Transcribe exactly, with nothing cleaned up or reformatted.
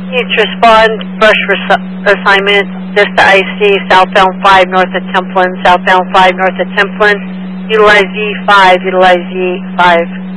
Each respond, brush res- assignment, just to I C, southbound five north of Templin, southbound five north of Templin. Utilize E five, utilize E five.